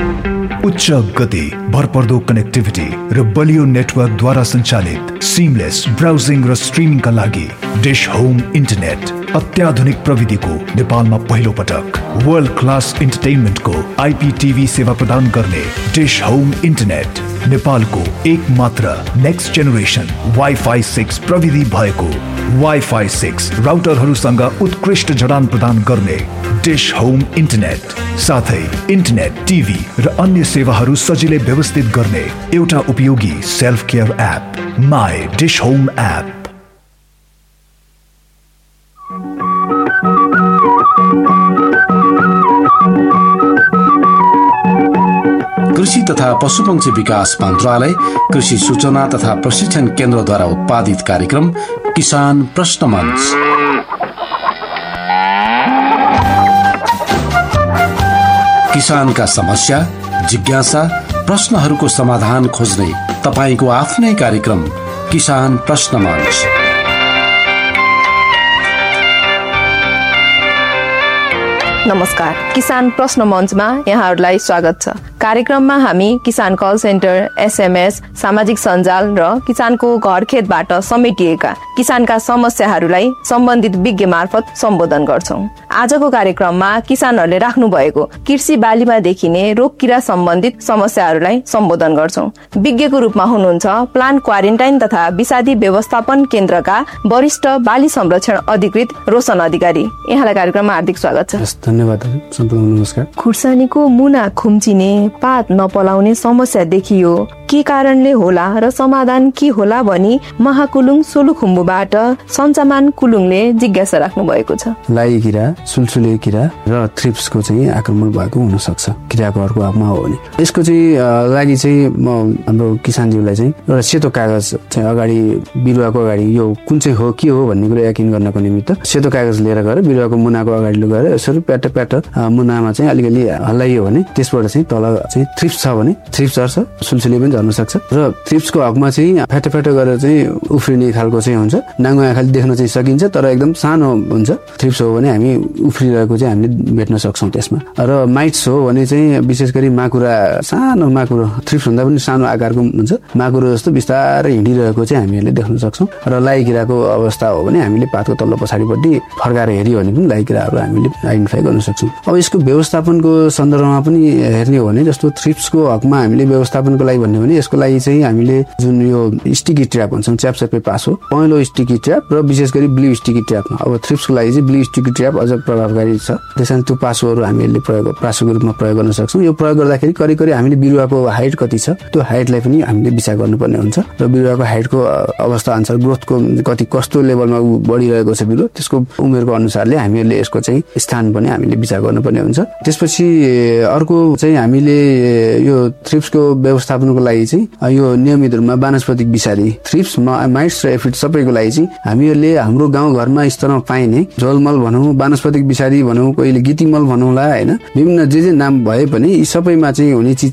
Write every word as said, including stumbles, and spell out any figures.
उच्च गति, भरपर्दो कनेक्टिभिटी र बलियो नेटवर्कद्वारा सञ्चालित सिमलेस ब्राउजिङ र स्ट्रिमिङका लागि डिश होम इन्टरनेट अत्याधुनिक प्रविधिको नेपालमा पहिलो पटक वर्ल्ड क्लास इन्टरटेनमेन्टको आइपीटीभी सेवा प्रदान गर्ने डिश होम इन्टरनेट नेपालको एक मात्र नेक्स्ट जेनेरेसन वाइफाई सिक्स प्रविधि भएको वाइफाई सिक्स राउटरहरूसँग उत्कृष्ट जडान प्रदान गर्ने डिश होम इन्टरनेट साथै इन्टरनेट, टिभी र अन्य सेवाहरू सजिलै व्यवस्थित गर्ने एउटा उपयोगी self care app my dish home app. कृषि तथा पशुपक्षी विकास मन्त्रालय, कृषि सूचना तथा प्रशिक्षण केन्द्रद्वारा उत्पादित कार्यक्रम किसान प्रश्न मञ्च। किसानका समस्या, जिज्ञासा, प्रश्नहरूको समाधान खोज्ने तपाईको आफ्नै कार्यक्रम किसान प्रश्न मञ्च। नमस्कार, किसान प्रश्न मञ्चमा यहाँहरूलाई स्वागत छ। कार्यक्रममा हामी किसान कल सेन्टर, एसएमएस, सामाजिक सञ्जाल र किसानको घर खेतबाट समेटिएका किसानका समस्याहरूलाई सम्बन्धित विज्ञ मार्फत सम्बोधन गर्छौं। आजको कार्यक्रममा किसानहरूले राख्नु भएको कृषि बालीमा देखिने रोग किरा सम्बन्धित समस्याहरूलाई सम्बोधन गर्छौं। विज्ञको रूपमा हुनुहुन्छ प्लान्ट क्वारेन्टाइन तथा विषादी व्यवस्थापन केन्द्रका वरिष्ठ बाली संरक्षण अधिकृत रोशन अधिकारी। यहाँलाई कार्यक्रममा हार्दिक स्वागत छ। धन्यवाद। नमस्कार। खुर्सानीको मुना खुम्चिने, पात नपलाउने समस्या देखियो, के कारणले होला र समाधान के होला भनी महाकुलुङ सोलुखुम्बुबाट सञ्चामान कुलुङले जिज्ञासा राख्नु भएको छ। लाई किरा, सुलसुले किरा र थ्रिप्सको चाहिँ आक्रमण भएको हुन सक्छ किराको अर्को आपमा हो भने। यसको चाहिँ लागि चाहिँ म हाम्रो किसानजीलाई चाहिँ एउटा सेतो कागज चाहिँ अगाडि बिरुवाको अगाडि यो कुन चाहिँ हो के हो भन्ने कुरा यकिन गर्नको निमित्त सेतो कागज लिएर गएर बिरुवाको मुनाको अगाडि गएर यसरी प्याट प्याट मुनामा चाहिँ अलिकति हल्लाइयो भने त्यसबाट चाहिँ तल चाहिँ थ्रिप्स छ भने थ्रिप्स झर्छ, सुलसुले पनि झर्न सक्छ। र थ्रिप्सको हकमा चाहिँ फ्याटो फ्याटो गरेर चाहिँ उफ्रिने खालको चाहिँ हुन्छ, नाङ्गो आँखाले देख्न चाहिँ सकिन्छ तर एकदम सानो हुन्छ। थ्रिप्स हो भने हामी उफ्रिरहेको चाहिँ हामीले भेट्न सक्छौँ त्यसमा। र माइट्स हो भने चाहिँ विशेष गरी माकुरा, सानो माकुरो, थ्रिप्स भन्दा पनि सानो आकारको हुन्छ, माकुरो जस्तो बिस्तारै हिँडिरहेको चाहिँ हामीहरूले देख्न सक्छौँ। र लाइकिराको अवस्था हो भने हामीले पातको तल्लो पछाडिपट्टि फर्काएर हेऱ्यो भने पनि लाइकिराहरू हामीले आइडेन्टिफाई गर्न सक्छौँ। अब यसको व्यवस्थापनको सन्दर्भमा पनि हेर्ने हो भने जस्तो थ्रिप्सको हकमा हामीले व्यवस्थापनको लागि भन्यो भने यसको लागि चाहिँ हामीले जुन यो स्टिकी ट्र्याप भन्छौँ, च्यापच्यापे पास हो, पहेँलो स्टिकी ट्र्याप र विशेष गरी ब्लू स्टिकी ट्र्यापमा। अब थ्रिप्सको लागि चाहिँ ब्लू स्टिकी ट्र्याप अझ प्रभावकारी छ, त्यसैले त्यो पासोहरू हामीले प्रयोग पासोको रूपमा प्रयोग गर्न सक्छौँ। यो प्रयोग गर्दाखेरि करिब करिब हामीले बिरुवाको हाइट कति छ त्यो हाइटलाई पनि हामीले विचार गर्नुपर्ने हुन्छ र बिरुवाको हाइटको अवस्था अनुसार ग्रोथको कति कस्तो लेभलमा बढिरहेको छ बिरुवा त्यसको उमेरको अनुसारले हामीहरूले यसको चाहिँ स्थान पनि हामीले विचार गर्नुपर्ने हुन्छ। त्यसपछि अर्को चाहिँ हामीले यो थ्रिप्सको व्यवस्थापनको लागि चाहिँ यो नियमित रूपमा वानस्पतिक विषादी थ्रिप्स, माइट्स र एफिड सबैको लागि चाहिँ हामीहरूले हाम्रो गाउँघरमा स्तरमा पाइने झोलमल भनौँ, वानस्पतिक विषादी भनौँ, कहिले गितिमल भनौँला होइन, विभिन्न जे जे नाम भए पनि यी सबैमा चाहिँ हुने चिज